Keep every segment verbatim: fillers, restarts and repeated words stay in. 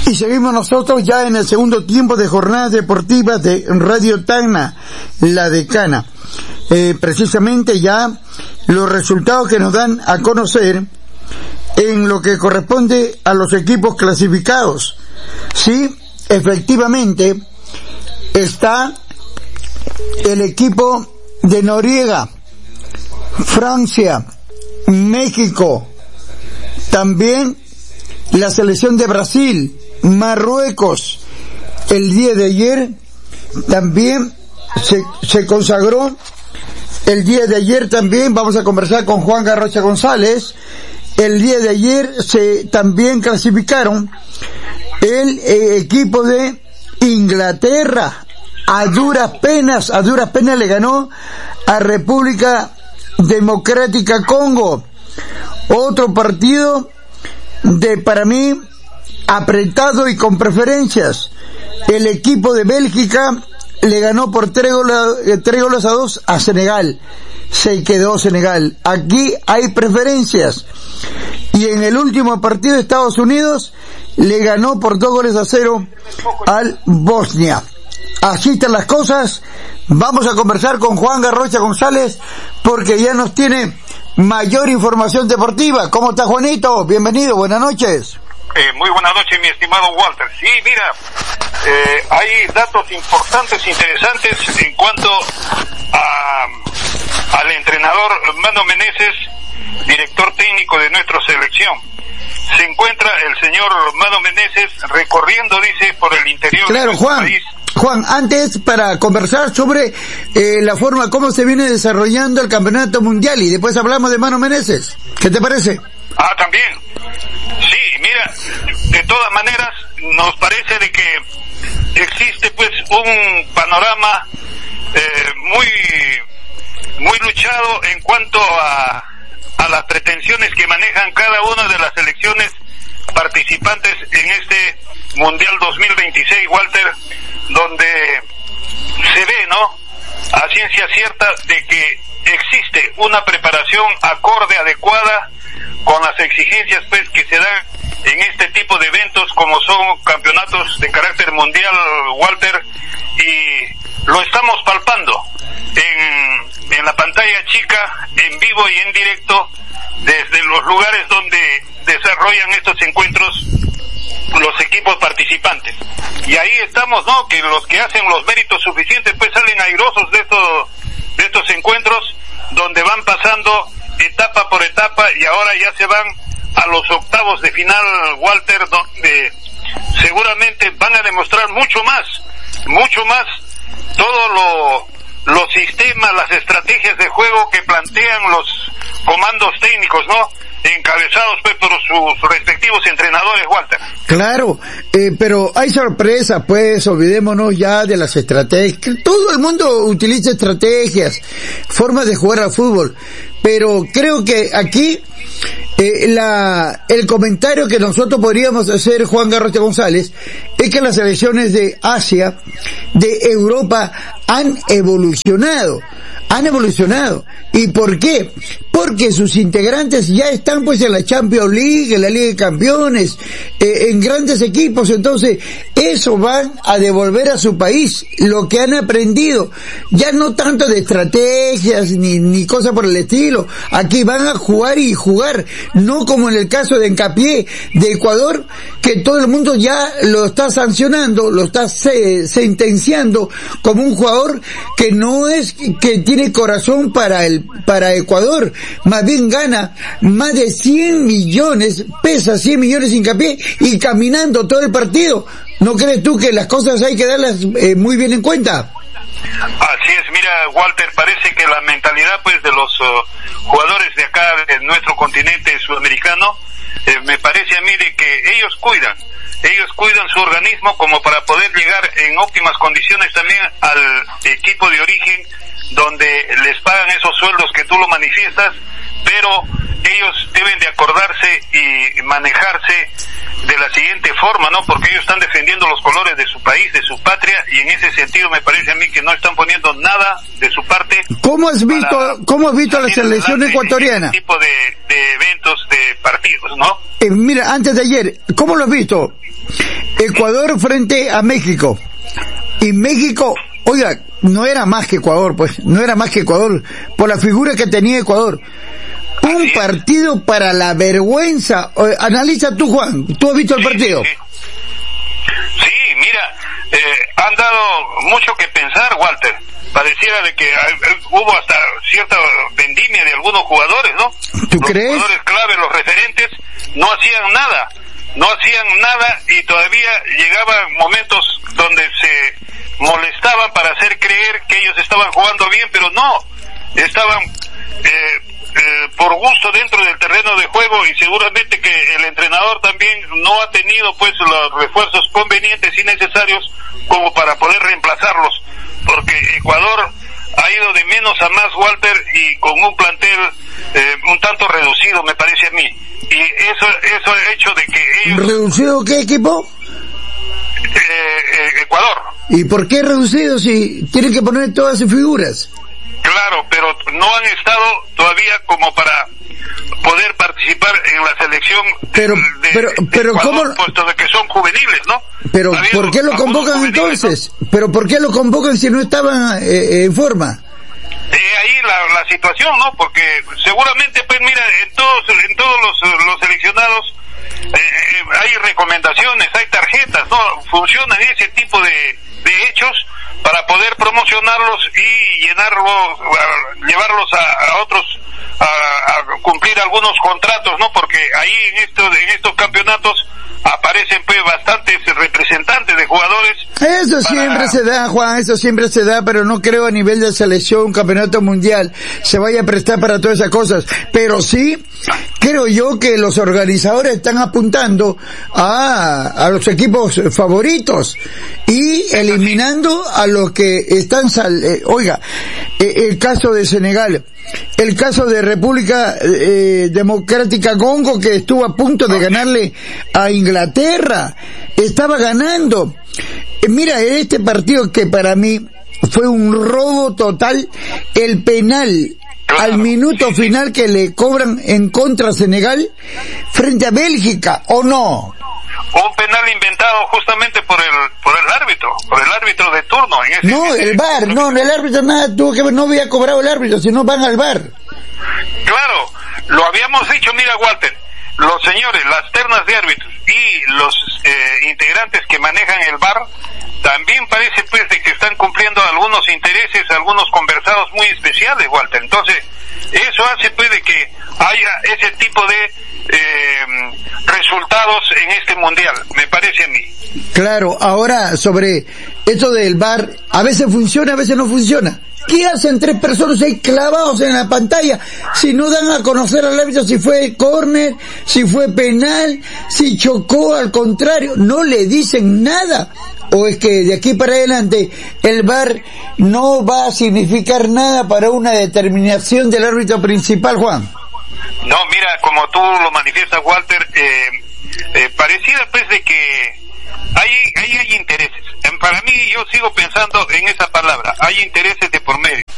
Y seguimos nosotros ya en el segundo tiempo de jornadas deportivas de Radio Tacna, La Decana. Eh, precisamente ya los resultados que nos dan a conocer en lo que corresponde a los equipos clasificados. Sí, efectivamente, está el equipo de Noriega, Francia, México, también la selección de Brasil, Marruecos. El día de ayer también se, se consagró, el día de ayer también vamos a conversar con Juan Garrocha González. El día de ayer se también clasificaron el eh, equipo de Inglaterra. A duras penas, a duras penas le ganó a República Democrática Congo. Otro partido de, para mí, apretado y con preferencias. El equipo de Bélgica le ganó por tres goles, tres goles a dos a Senegal. Se quedó Senegal. Aquí hay preferencias. Y en el último partido de Estados Unidos le ganó por dos goles a cero al Bosnia. Así están las cosas. Vamos a conversar con Juan Garrocha González porque ya nos tiene mayor información deportiva. ¿Cómo está, Juanito? Bienvenido, buenas noches. Eh, muy buenas noches, mi estimado Walter. Sí, mira, eh, hay datos importantes, interesantes en cuanto a al entrenador Mano Meneses, director técnico de nuestra selección. Se encuentra el señor Mano Meneses recorriendo, dice, por el interior claro, de nuestro Juan. país. Juan, antes para conversar sobre eh, la forma como se viene desarrollando el campeonato mundial y después hablamos de Mano Meneses. ¿Qué te parece? Ah, también. Sí, mira, de todas maneras nos parece de que existe pues un panorama eh, muy muy luchado en cuanto a a las pretensiones que manejan cada una de las selecciones participantes en este Mundial dos mil veintiséis, Walter, donde se ve, ¿no?, a ciencia cierta de que existe una preparación acorde, adecuada, con las exigencias pues que se dan en este tipo de eventos como son campeonatos de carácter mundial, Walter, y lo estamos palpando en, en la pantalla chica, en vivo y en directo, desde los lugares donde desarrollan estos encuentros los equipos participantes. Y ahí estamos, ¿no?, que los que hacen los méritos suficientes pues salen airosos de estos, de estos encuentros, donde van pasando etapa por etapa y ahora ya se van a los octavos de final, Walter, donde seguramente van a demostrar mucho más, mucho más todo lo, los sistemas, las estrategias de juego que plantean los comandos técnicos, ¿no?, encabezados pues por sus respectivos entrenadores, Walter. Claro, eh, pero hay sorpresa, pues, olvidémonos ya de las estrategias. Todo el mundo utiliza estrategias, formas de jugar al fútbol, pero creo que aquí eh, la el comentario que nosotros podríamos hacer, Juan Garrocha González, es que las selecciones de Asia, de Europa, han evolucionado. Han evolucionado. ¿Y por qué? Porque sus integrantes ya están pues en la Champions League, en la Liga de Campeones, eh, en grandes equipos. Entonces, eso van a devolver a su país lo que han aprendido. Ya no tanto de estrategias ni, ni cosas por el estilo. Aquí van a jugar y jugar. No como en el caso de Hincapié de Ecuador, que todo el mundo ya lo está sancionando, lo está se, sentenciando como un jugador que no es, que tiene corazón para el, para Ecuador. Más bien gana más de cien millones, pesa cien millones Hincapié y caminando todo el partido. ¿No crees tú que las cosas hay que darlas eh, muy bien en cuenta? Así es, mira, Walter, parece que la mentalidad pues de los uh, jugadores de acá, de nuestro continente sudamericano, eh, me parece a mí de que ellos cuidan, ellos cuidan su organismo como para poder llegar en óptimas condiciones también al equipo de origen, donde les pagan esos sueldos que tú lo manifiestas, pero ellos deben de acordarse y manejarse de la siguiente forma, ¿no? Porque ellos están defendiendo los colores de su país, de su patria, y en ese sentido me parece a mí que no están poniendo nada de su parte. ¿Cómo has visto, cómo has visto a la selección ecuatoriana? Este tipo de, de eventos, de partidos, ¿no? Eh, mira, antes de ayer, ¿cómo lo has visto? Ecuador frente a México. Y México, oiga, no era más que Ecuador, pues, no era más que Ecuador, por la figura que tenía Ecuador. Un partido para la vergüenza. O, analiza tú, Juan, tú has visto el partido. Sí, sí. sí mira, eh, han dado mucho que pensar, Walter. Pareciera de que eh, hubo hasta cierta vendimia de algunos jugadores, ¿no? ¿Tú los crees? Los jugadores clave, los referentes, no hacían nada, no hacían nada y todavía llegaban momentos donde se molestaban para hacer creer que ellos estaban jugando bien, pero no, estaban eh, eh, por gusto dentro del terreno de juego y seguramente que el entrenador también no ha tenido pues los refuerzos convenientes y necesarios como para poder reemplazarlos. Porque Ecuador ha ido de menos a más, Walter, y con un plantel eh, un tanto reducido, me parece a mí. Y eso eso ha hecho de que ellos... ¿Reducido qué equipo? Eh, eh, Ecuador. ¿Y por qué reducido si tienen que poner todas sus figuras? Claro, pero no han estado todavía como para poder participar en la selección pero, de, pero, de pero Ecuador, ¿cómo? puesto de que son juveniles, ¿no? Pero ¿por qué lo convocan entonces? ¿No? ¿Pero por qué lo convocan si no estaban eh, en forma? Eh, ahí la, la situación, ¿no? Porque seguramente, pues mira, en todos en todos los, los seleccionados eh, hay recomendaciones, hay tarjetas, ¿no? Funcionan ese tipo de, de hechos para poder promocionarlos y llenarlos, llevarlos a, a otros a, a cumplir algunos contratos, ¿no? Porque ahí en estos en estos campeonatos aparecen pues bastantes representantes de jugadores. Eso siempre para... se da, Juan, eso siempre se da, pero no creo a nivel de selección, un campeonato mundial, se vaya a prestar para todas esas cosas. Pero sí, creo yo que los organizadores están apuntando a, a los equipos favoritos y eliminando a los que están sal... Eh, oiga, eh, el caso de Senegal, el caso de República eh, Democrática Congo, que estuvo a punto de ganarle a Inglaterra, estaba ganando. Eh, mira, este partido que para mí fue un robo total, el penal al minuto final que le cobran en contra a Senegal frente a Bélgica, ¿o no? Un penal inventado justamente por el por el árbitro, por el árbitro de turno. En ese, no, el V A R, no, el árbitro nada tuvo que ver, no había cobrado el árbitro, sino van al V A R. Claro, lo habíamos dicho, mira Walter, los señores, las ternas de árbitros y los eh, integrantes que manejan el V A R, también parece pues de que están cumpliendo algunos intereses, algunos conversados muy especiales, Walter. Entonces, eso hace pues de que haya ese tipo de eh, resultados en este mundial, me parece a mí. Claro, ahora sobre esto del V A R, a veces funciona, a veces no funciona. ¿Qué hacen tres personas ahí clavados en la pantalla si no dan a conocer al árbitro si fue córner, si fue penal, si chocó, al contrario? No le dicen nada. ¿O es que de aquí para adelante el V A R no va a significar nada para una determinación del árbitro principal, Juan? No, mira, como tú lo manifiestas, Walter, eh, eh, pareciera pues de que ahí hay, hay intereses. Para mí, yo sigo pensando en esa palabra, hay intereses de por medio.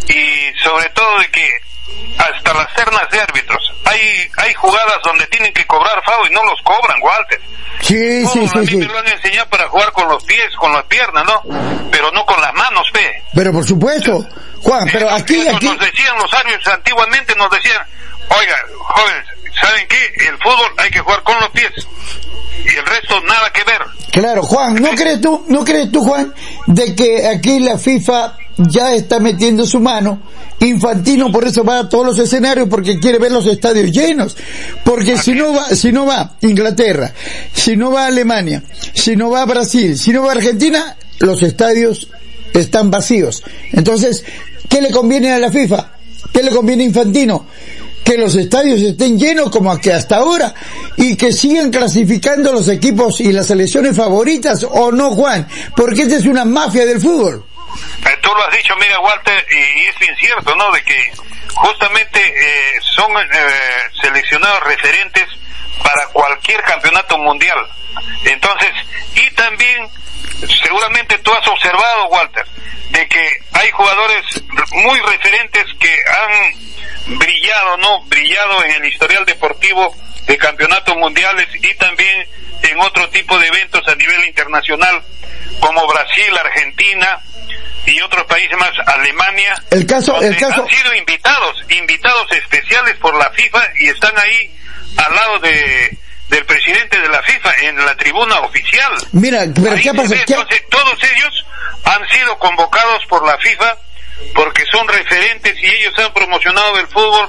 Y sobre todo de que hasta las ternas de árbitros, hay hay jugadas donde tienen que cobrar foul y no los cobran, Walter. Sí, sí, sí, a mí sí. me lo han enseñado para jugar con los pies, con las piernas, ¿no? Pero no con las manos, pe. Pero por supuesto, Juan, pero aquí, Eso aquí... nos decían los árbitros antiguamente, nos decían, oiga, jóvenes, ¿saben qué? El fútbol hay que jugar con los pies. Y el resto nada que ver. Claro, Juan, ¿no crees tú, no crees tú, Juan, de que aquí la FIFA ya está metiendo su mano? Infantino por eso va a todos los escenarios, porque quiere ver los estadios llenos. Porque si no va, si no va Inglaterra, si no va Alemania, si no va Brasil, si no va Argentina, los estadios están vacíos. Entonces, ¿qué le conviene a la FIFA? ¿Qué le conviene a Infantino? Que los estadios estén llenos como que hasta ahora y que sigan clasificando los equipos y las selecciones favoritas, ¿o no, Juan? Porque esta es una mafia del fútbol. Eh, tú lo has dicho, mira, Walter, y, y es bien cierto, ¿no? De que justamente eh, son eh, seleccionados referentes para cualquier campeonato mundial. Entonces, y también, seguramente tú has observado, Walter, de que hay jugadores muy referentes que han brillado, ¿no? Brillado en el historial deportivo de campeonatos mundiales y también en otro tipo de eventos a nivel internacional, como Brasil, Argentina y otros países más, Alemania. El caso, el caso... han sido invitados, invitados especiales por la FIFA y están ahí al lado de del presidente de la FIFA en la tribuna oficial. Mira, pero ¿qué pasa? ¿Qué? Entonces, todos ellos han sido convocados por la FIFA porque son referentes y ellos han promocionado el fútbol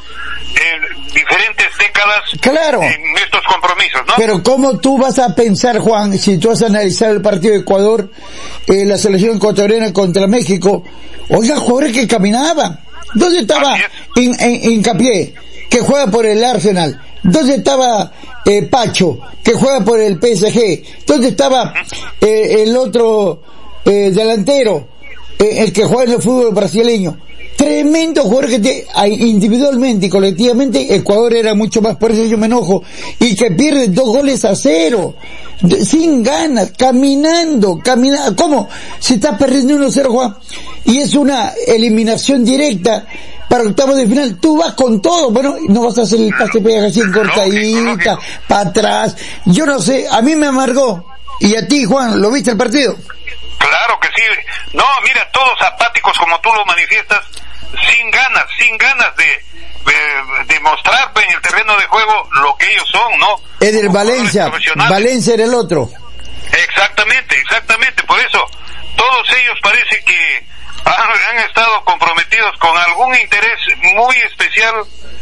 en diferentes décadas. Claro. En estos compromisos, ¿no? Pero ¿cómo tú vas a pensar, Juan, si tú has analizado el partido de Ecuador, eh, la selección ecuatoriana contra México, oiga, jugadores que caminaban? ¿Dónde estaba in, in, Hincapié, que juega por el Arsenal? ¿Dónde estaba eh, Pacho, que juega por el P S G? ¿Dónde estaba eh, el otro eh, delantero, eh, el que juega en el fútbol brasileño? Tremendo jugador que te, individualmente y colectivamente Ecuador era mucho más, por eso yo me enojo, y que pierde dos goles a cero, de, sin ganas, caminando, caminando. ¿Cómo? Se está perdiendo uno a cero, Juan, y es una eliminación directa para octavos de final. Tú vas con todo, bueno, no vas a hacer el pase pega así en cortadita, para atrás, yo no sé, a mí me amargó. Y a ti, Juan, ¿lo viste el partido? Claro que sí. No, mira, todos apáticos como tú lo manifiestas, sin ganas, sin ganas de, de, de mostrar en el terreno de juego lo que ellos son, ¿no? Es del Valencia, Valencia era el otro. Exactamente, exactamente, por eso, todos ellos parece que han, han estado comprometidos con algún interés muy especial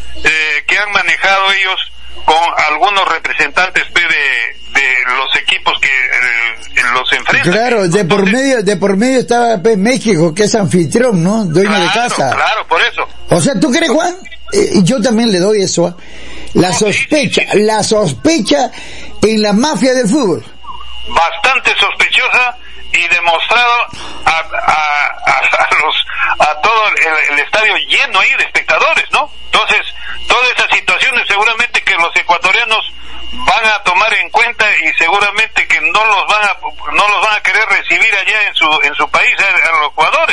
eh, que han manejado ellos con algunos representantes de, de los equipos que eh, los enfrentan. Claro, de por medio, de por medio estaba pues, México, que es anfitrión, ¿no? Dueño claro, de casa. Claro, por eso. O sea, ¿tú crees, Juan? Eh, yo también le doy eso, ¿eh? La sospecha, la sospecha en la mafia del fútbol. Bastante sospechosa y demostrado a, a, a, a los, a todo el, el estadio lleno ahí de espectadores, ¿no? Entonces, todas esas situaciones seguramente que los ecuatorianos van a tomar en cuenta y seguramente que no los van a, no los van a querer recibir allá en su, en su país, a, a los jugadores.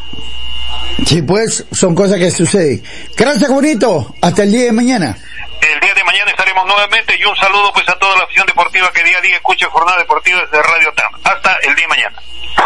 Sí, pues, son cosas que suceden. Gracias, bonito. Hasta el día de mañana. El día de mañana estaremos nuevamente y un saludo pues a toda la afición deportiva que día a día escucha Jornada Deportiva desde Radio Tacna. Hasta el día de mañana.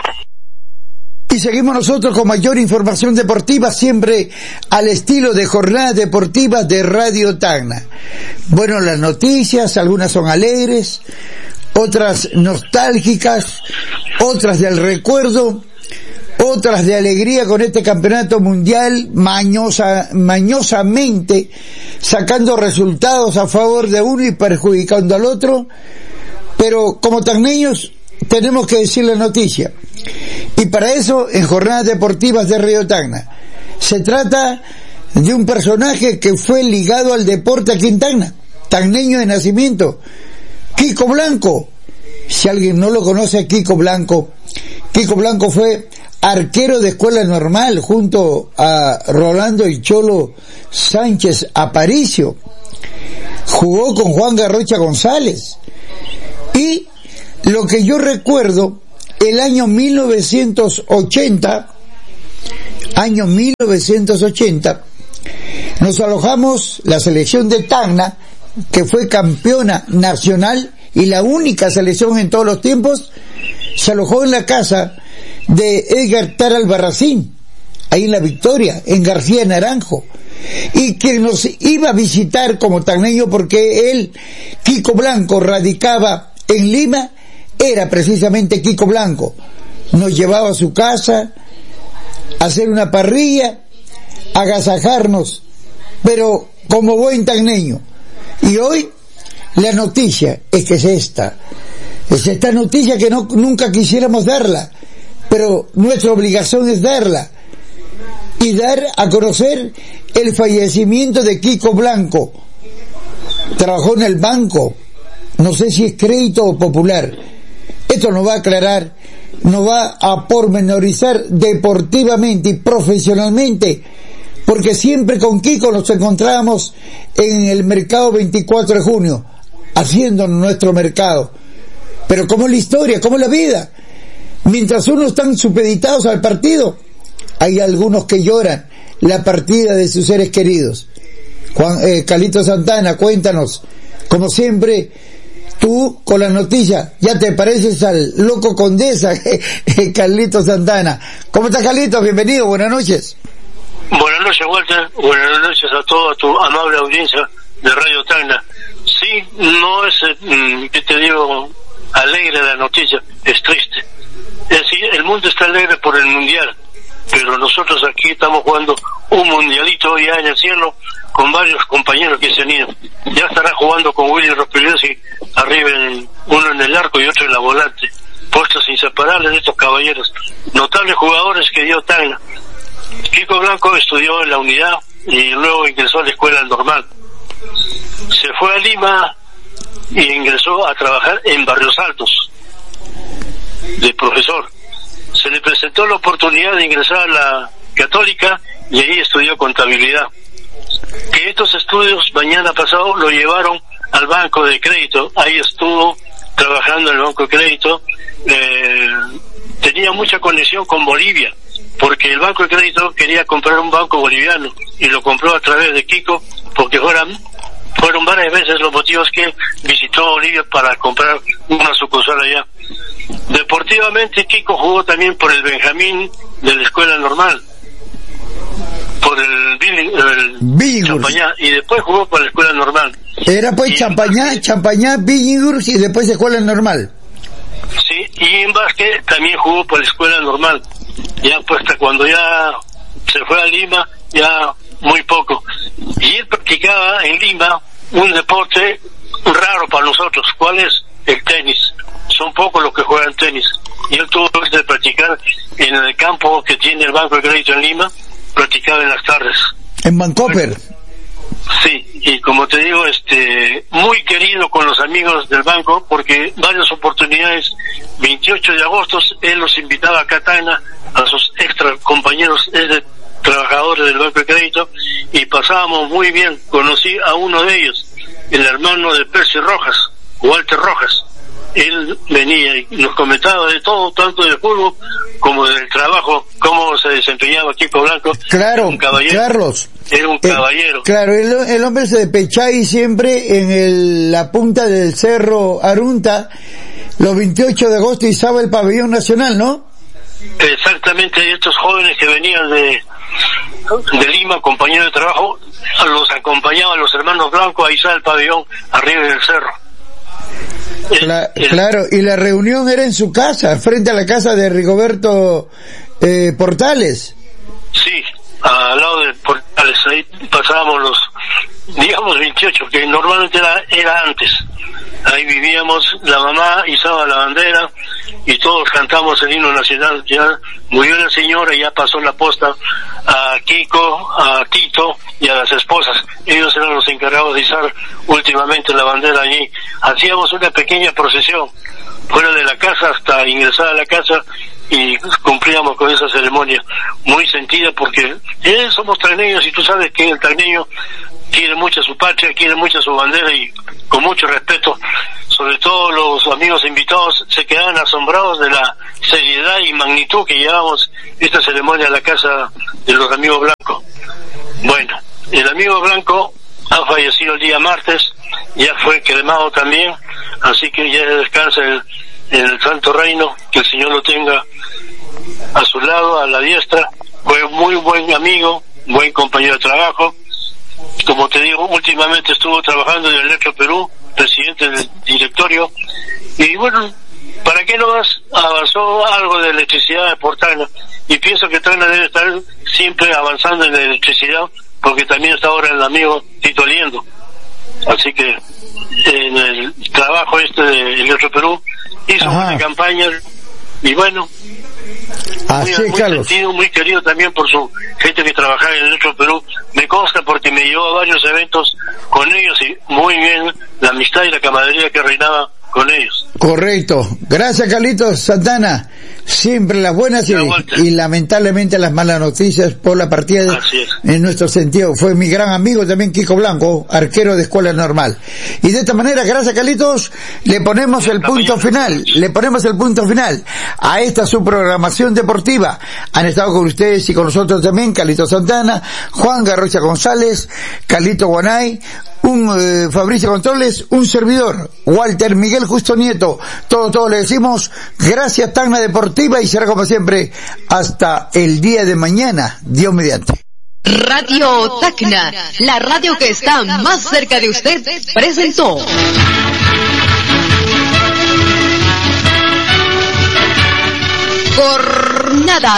Y seguimos nosotros con mayor información deportiva, siempre al estilo de Jornada Deportiva de Radio Tacna. Bueno, las noticias, algunas son alegres, otras nostálgicas, otras del recuerdo, otras de alegría con este campeonato mundial, mañosa, mañosamente sacando resultados a favor de uno y perjudicando al otro, pero como tacneños tenemos que decir la noticia. Y para eso, en Jornadas Deportivas de Radio Tacna, se trata de un personaje que fue ligado al deporte aquí en Tacna, tacneño de nacimiento, Kiko Blanco. Si alguien no lo conoce, Kiko Blanco, Kiko Blanco fue arquero de escuela normal junto a Rolando y Cholo Sánchez Aparicio. Jugó con Juan Garrocha González. Y lo que yo recuerdo, el año mil novecientos ochenta, año mil novecientos ochenta, nos alojamos la selección de Tacna, que fue campeona nacional y la única selección en todos los tiempos, se alojó en la casa de Edgar Tara Albarracín, ahí en La Victoria, en García Naranjo, y que nos iba a visitar como tacneño porque él, Kiko Blanco, radicaba en Lima, era precisamente Kiko Blanco. Nos llevaba a su casa a hacer una parrilla, a agasajarnos, pero como buen tacneño. Y hoy la noticia es que es esta, es esta noticia que no, nunca quisiéramos darla, pero nuestra obligación es darla y dar a conocer el fallecimiento de Kiko Blanco. Trabajó en el banco, no sé si es Crédito o Popular. Esto nos va a aclarar, nos va a pormenorizar deportivamente y profesionalmente, porque siempre con Kiko nos encontrábamos en el mercado veinticuatro de junio, haciendo nuestro mercado. Pero ¿cómo es la historia? ¿Cómo es la vida? Mientras unos están supeditados al partido, hay algunos que lloran la partida de sus seres queridos. Juan, eh, Calito Santana, cuéntanos, como siempre, tú con las noticias, ya te pareces al loco Condesa, Carlitos Santana. ¿Cómo estás, Carlitos? Bienvenido, buenas noches. Buenas noches, Walter. Buenas noches a toda tu amable audiencia de Radio Tacna. Sí, no es, eh, que te digo, alegre la noticia, es triste. Es decir, el mundo está alegre por el mundial, pero nosotros aquí estamos jugando un mundialito ya en el cielo con varios compañeros que se han ido. Ya estará jugando con Willy Rospigliosi arriba, en, uno en el arco y otro en la volante. Puestos inseparables de estos caballeros, notables jugadores que dio Tacna. Kiko Blanco estudió en la unidad y luego ingresó a la escuela normal. Se fue a Lima y ingresó a trabajar en Barrios Altos de profesor. Se le presentó la oportunidad de ingresar a la Católica y ahí estudió contabilidad. Que estos estudios mañana pasado lo llevaron al Banco de Crédito. Ahí estuvo trabajando en el Banco de Crédito. Eh, tenía mucha conexión con Bolivia, porque el Banco de Crédito quería comprar un banco boliviano y lo compró a través de Kiko, porque fueran, fueron varias veces los motivos que visitó Bolivia para comprar una sucursal allá. Deportivamente, Kiko jugó también por el Benjamín de la escuela normal, por el, el Champañá, y después jugó por la escuela normal. Era pues y Champañá, Champañá, Billinghurst y después escuela normal. Sí, y en básquet también jugó por la escuela normal. Ya pues cuando ya se fue a Lima, ya muy poco. Y él practicaba en Lima un deporte raro para nosotros. ¿Cuál es? El tenis. Son pocos los que juegan tenis. Y él tuvo que practicar en el campo que tiene el Banco de Crédito en Lima, practicaba en las tardes. En Vancouver. Sí, y como te digo, este, muy querido con los amigos del banco, porque varias oportunidades, veintiocho de agosto, él los invitaba acá a Tacna, a sus extra compañeros de trabajadores del Banco de Crédito, y pasábamos muy bien. Conocí a uno de ellos, el hermano de Percy Rojas, Walter Rojas. Él venía y nos comentaba de todo, tanto del fútbol como del trabajo, cómo se desempeñaba Kiko Blanco. Claro, un caballero, Carlos. Era un caballero. Eh, claro, el, el hombre se despechaba ahí siempre en el, la punta del cerro Arunta, los veintiocho de agosto, izaba el pabellón nacional, ¿no? Exactamente, estos jóvenes que venían de, de Lima, compañeros de trabajo, los acompañaban los hermanos Blanco a izar el pabellón arriba del cerro. Cla- el, claro, y la reunión era en su casa, frente a la casa de Rigoberto eh, Portales. Sí, al lado de Portales, ahí pasábamos los, digamos veintiocho, que normalmente era, era antes. Ahí vivíamos, la mamá izaba la bandera y todos cantamos el himno nacional. Ya murió la señora y ya pasó la posta a Kiko, a Tito y a las esposas. Ellos eran los encargados de izar últimamente la bandera allí. Hacíamos una pequeña procesión fuera de la casa hasta ingresar a la casa y cumplíamos con esa ceremonia muy sentida, porque eh, somos tacneños y tú sabes que el tacneño quiere mucho a su patria, quiere mucho a su bandera, y con mucho respeto, sobre todo los amigos invitados se quedaban asombrados de la seriedad y magnitud que llevamos esta ceremonia a la casa de los amigos Blanco. Bueno, el amigo Blanco ha fallecido el día martes, ya fue cremado también, así que ya descansa en, en el Santo Reino, que el Señor lo tenga a su lado, a la diestra. Fue muy buen amigo, buen compañero de trabajo. Como te digo, últimamente estuvo trabajando en el Electro Perú, presidente del directorio, y bueno, ¿para qué no más? Avanzó algo de electricidad por Tacna, y pienso que Tacna debe estar siempre avanzando en la electricidad, porque también está ahora el amigo Tito Liendo. Así que en el trabajo este de Electro Perú hizo Ajá. una campaña, y bueno, Así muy, es, muy Carlos. sentido, muy querido también por su gente que trabajaba en Electro Perú. Me consta porque me llevó a varios eventos con ellos, y muy bien la amistad y la camaradería que reinaba con ellos. Correcto. Gracias, Carlitos Santana. Siempre las buenas y, y lamentablemente las malas noticias por la partida de, en nuestro sentido. Fue mi gran amigo también Kiko Blanco, arquero de escuela normal. Y de esta manera, gracias Carlitos, le ponemos el punto final, le ponemos el punto final a esta su programación deportiva. Han estado con ustedes y con nosotros también Carlitos Santana, Juan Garrocha González, Carlito Guanay, un eh, Fabricio Controles, un servidor, Walter Miguel Justo Nieto. Todo, todo le decimos gracias Tacna Deportiva y será como siempre hasta el día de mañana, Dios mediante. Radio Tacna, la radio que está más cerca de usted, presentó. Por